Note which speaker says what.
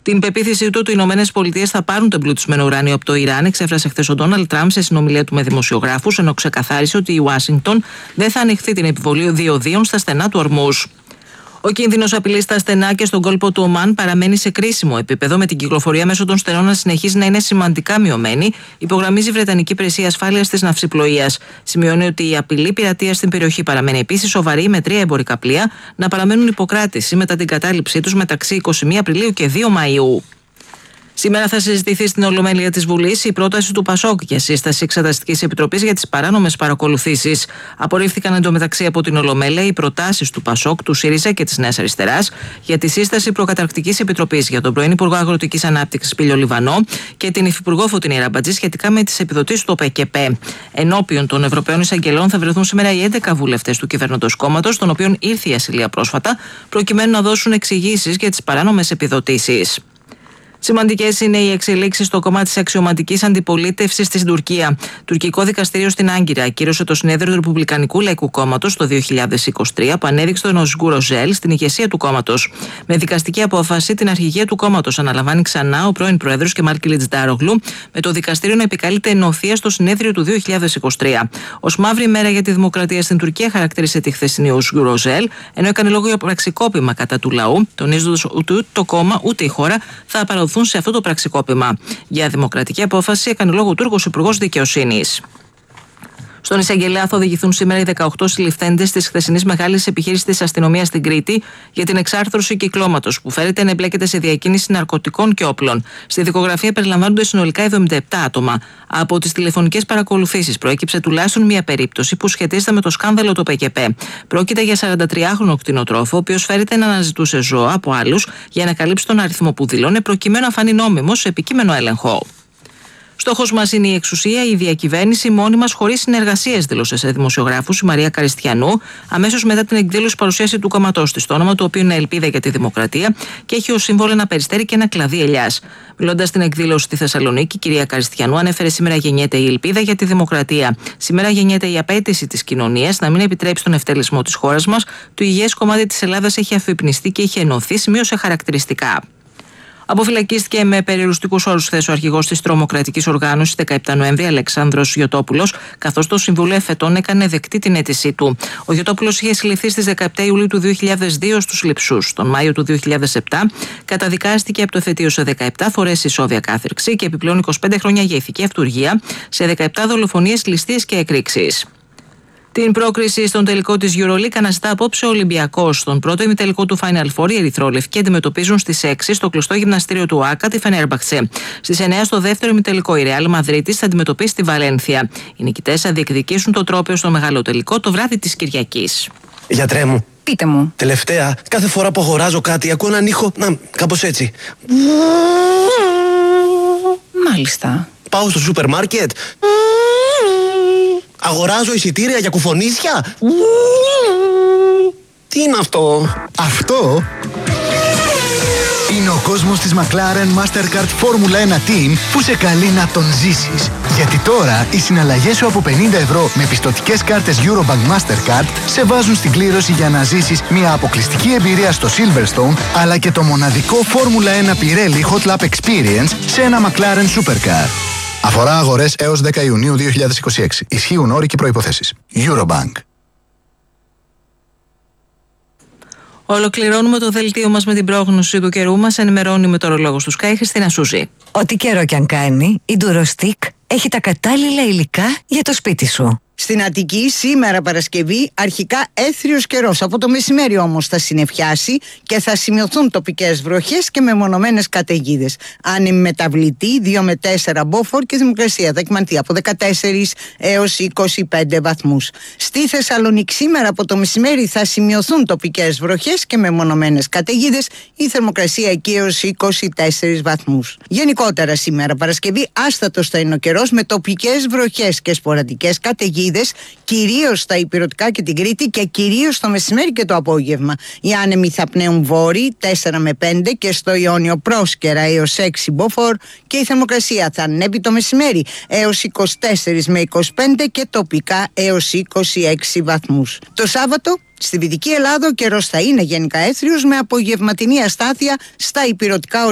Speaker 1: Την πεποίθησή του ότι οι ΗΠΑ θα πάρουν το εμπλουτισμένο ουράνιο από το Ιράν εξέφρασε χθες ο Ντόναλντ Τραμπ σε συνομιλία του με δημοσιογράφους, ενώ ξεκαθάρισε ότι η Ουάσιγκτον δεν θα ανοιχθεί την επιβολή διοδίων στα στενά του Ορμούζ. Ο κίνδυνος απειλής στα στενά και στον κόλπο του Ομάν παραμένει σε κρίσιμο επίπεδο, με την κυκλοφορία μέσω των στενών να συνεχίζει να είναι σημαντικά μειωμένη, υπογραμμίζει η Βρετανική Υπηρεσία Ασφάλειας της Ναυσιπλοείας. Σημειώνει ότι η απειλή πειρατείας στην περιοχή παραμένει επίσης σοβαρή, με 3 εμπορικά πλοία να παραμένουν υποκράτηση μετά την κατάληψή τους μεταξύ 21 Απριλίου και 2 Μαΐου. Σήμερα θα συζητηθεί στην Ολομέλεια της Βουλής η πρόταση του ΠΑΣΟΚ για σύσταση Εξεταστικής Επιτροπής για τις παράνομες παρακολουθήσεις. Απορρίφθηκαν εντωμεταξύ από την Ολομέλεια οι προτάσεις του ΠΑΣΟΚ, του ΣΥΡΙΖΑ και της Νέας Αριστεράς για τη σύσταση προκαταρκτικής επιτροπής για τον πρώην Υπουργό Αγροτικής Ανάπτυξης Πήλιο Λιβανό και την Υφυπουργό Φωτεινή Ραμπατζή σχετικά με τις επιδοτήσεις του ΠΚΠ. Ενώπιον των Ευρωπαίων Εισαγγελών θα βρεθούν σήμερα οι 11 βουλευτές του κυβερνώντος κόμματος, των οποίων ήρθε η ασυλία πρόσφατα, προκειμένου να δώσουν εξηγήσεις για τις παράνομες επιδοτήσεις. Σημαντικές είναι οι εξελίξεις στο κομμάτι της αξιωματικής αντιπολίτευσης στην Τουρκία. Τουρκικό δικαστήριο στην Άγκυρα ακύρωσε το συνέδριο του Ρεπουμπλικανικού Λαϊκού Κόμματος το 2023, που ανέδειξε τον Οσγκού Ροζέλ στην ηγεσία του κόμματος. Με δικαστική απόφαση, την αρχηγία του κόμματος αναλαμβάνει ξανά ο πρώην πρόεδρος Κεμάλ Κιλιτζντάρογλου, με το δικαστήριο να επικαλείται εννοθεία στο συνέδριο του 2023. Ως μαύρη μέρα για τη δημοκρατία στην Τουρκία χαρακτήρισε τη χθεσινή Οσγκού Ροζέλ, ενώ έκανε λόγο για πραξικόπημα κατά του λαού, τονίζοντας ότι ούτε το κόμμα ούτε η χώρα θα παραδοθούν σε αυτό το πραξικόπημα. Για δημοκρατική απόφαση έκανε λόγο ο Τούρκος Υπουργός Δικαιοσύνης. Στον εισαγγελέα θα οδηγηθούν σήμερα οι 18 συλληφθέντες της χθεσινής μεγάλης επιχείρησης της αστυνομίας στην Κρήτη για την εξάρθρωση κυκλώματος, που φέρεται να εμπλέκεται σε διακίνηση ναρκωτικών και όπλων. Στη δικογραφία περιλαμβάνονται συνολικά 77 άτομα. Από τις τηλεφωνικές παρακολουθήσεις προέκυψε τουλάχιστον μία περίπτωση που σχετίζεται με το σκάνδαλο του ΠΚΠ. Πρόκειται για 43χρονο κτηνοτρόφο, ο οποίος φέρεται να αναζητούσε ζώα από άλλους για να καλύψει τον αριθμό που δηλώνει, προκειμένου να φανεί νόμιμος σε επικείμενο έλεγχο. Στόχος μας είναι η εξουσία, η διακυβέρνηση μόνη μας χωρίς συνεργασίες, δήλωσε σε δημοσιογράφους η Μαρία Καριστιανού, αμέσως μετά την εκδήλωση παρουσίαση του κόμματός της, το όνομα του οποίου είναι Ελπίδα για τη Δημοκρατία και έχει ως σύμβολο ένα περιστέρι και ένα κλαδί ελιάς. Μιλώντας στην εκδήλωση στη Θεσσαλονίκη, η κυρία Καριστιανού ανέφερε: σήμερα γεννιέται η ελπίδα για τη δημοκρατία. Σήμερα γεννιέται η απέτηση της κοινωνίας να μην επιτρέψει τον ευτελισμό της χώρας μας. Το υγιές κομμάτι της Ελλάδας έχει αφυπνιστεί και έχει ενωθεί, σημείωσε χαρακτηριστικά. Αποφυλακίστηκε με περιοριστικούς όρους χθες ο αρχηγός της τρομοκρατικής οργάνωσης 17 Νοέμβρη, Αλεξάνδρος Γιωτόπουλος, καθώς το Συμβούλιο Εφετών έκανε δεκτή την αίτησή του. Ο Γιωτόπουλος είχε συλληφθεί στις 17 Ιουλίου του 2002 στους Λειψούς. Τον Μάιο του 2007 καταδικάστηκε από το εφετείο σε 17 φορές ισόβια κάθερξη και επιπλέον 25 χρόνια για ηθική αυτουργία σε 17 δολοφονίες, ληστείες και εκρήξεις. Την πρόκριση στον τελικό της EuroLeague αναζητά απόψε ο Ολυμπιακός. Στον πρώτο ημιτελικό του Final Four, οι ερυθρόλευκοι αντιμετωπίζουν στις 6 στο κλειστό γυμναστήριο του ΆΚΑ τη Φενέρμπαχτσε. Στις 9 στο δεύτερο ημιτελικό, η Ρεάλ Μαδρίτης θα αντιμετωπίσει τη Βαλένθια. Οι νικητές θα διεκδικήσουν το τρόπαιο στο μεγάλο τελικό το βράδυ της Κυριακής.
Speaker 2: Γιατρέ μου.
Speaker 3: Πείτε μου.
Speaker 2: Τελευταία, κάθε φορά που αγοράζω κάτι, ακούω έναν ήχο. Να, κάπως έτσι.
Speaker 3: Μάλιστα.
Speaker 2: Πάω στο σούπερ μάρκετ. Αγοράζω εισιτήρια για κουφονίσια. Τι είναι αυτό?
Speaker 4: Αυτό είναι ο κόσμος της McLaren Mastercard Formula 1 Team που σε καλεί να τον ζήσεις. Γιατί τώρα οι συναλλαγές σου από 50 ευρώ με πιστωτικές κάρτες Eurobank Mastercard σε βάζουν στην κλήρωση για να ζήσεις μια αποκλειστική εμπειρία στο Silverstone, αλλά και το μοναδικό Formula 1 Pirelli Hot Lap Experience σε ένα McLaren Supercar. Αφορά αγορές έως 10 Ιουνίου 2026. Ισχύουν όροι και προϋποθέσεις. Eurobank.
Speaker 1: Ολοκληρώνουμε το δελτίο μας με την πρόγνωση του καιρού. Μας ενημερώνει η μετεωρολόγος του Sky, Χριστίνα Σούζη.
Speaker 5: Ό,τι καιρό κι αν κάνει, η Durostic έχει τα κατάλληλα υλικά για το σπίτι σου.
Speaker 6: Στην Αττική σήμερα Παρασκευή αρχικά έθριος καιρός. Από το μεσημέρι όμως θα συννεφιάσει και θα σημειωθούν τοπικές βροχές και μεμονωμένες καταιγίδες. Άνεμη μεταβλητή 2 με 4 μποφόρ και θερμοκρασία θα εκμανθεί από 14 έως 25 βαθμούς. Στη Θεσσαλονίκη σήμερα από το μεσημέρι θα σημειωθούν τοπικές βροχές και μεμονωμένες καταιγίδες. Η θερμοκρασία εκεί έως 24 βαθμούς. Γενικότερα σήμερα Παρασκευή άστατος θα είναι ο καιρός με τοπικές βροχές και σποραδικές καταιγίδες, κυρίως στα ηπειρωτικά και την Κρήτη και κυρίως το μεσημέρι και το απόγευμα. Οι άνεμοι θα πνέουν βόρειοι 4 με 5 και στο Ιόνιο πρόσκαιρα έως 6 μποφόρ και η θερμοκρασία θα ανέβει το μεσημέρι έως 24 με 25 και τοπικά έως 26 βαθμούς. Το Σάββατο στη Δυτική Ελλάδα ο καιρός θα είναι γενικά έθριος με απογευματινή αστάθεια στα ηπειρωτικά